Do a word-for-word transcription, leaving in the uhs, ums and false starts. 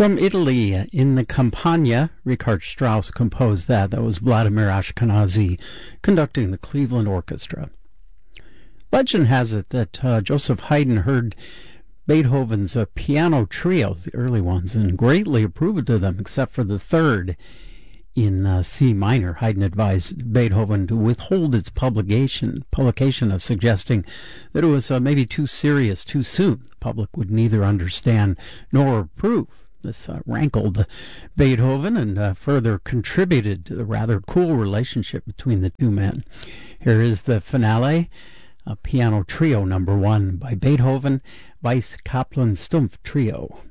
From Italy, in the Campagna, Richard Strauss composed that. That was Vladimir Ashkenazy conducting the Cleveland Orchestra. Legend has it that uh, Joseph Haydn heard Beethoven's uh, piano trios, the early ones, and greatly approved of them, except for the third in uh, C minor. Haydn advised Beethoven to withhold its publication, publication of suggesting that it was uh, maybe too serious too soon. The public would neither understand nor approve. This uh, rankled Beethoven and uh, further contributed to the rather cool relationship between the two men. Here is the finale, a piano trio number one by Beethoven, Weiss Kaplan Stumpf Trio.